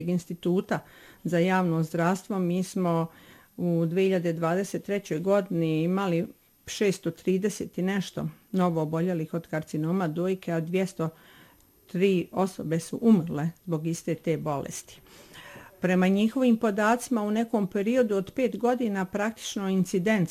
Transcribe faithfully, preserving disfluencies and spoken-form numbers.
instituta za javno zdravstvo mi smo u dvije hiljade dvadeset trećoj godini imali šesto trideset i nešto novo oboljelih od karcinoma dojke, a dvjesto tri osobe su umrle zbog iste te bolesti. Prema njihovim podacima u nekom periodu od pet godina praktično incidens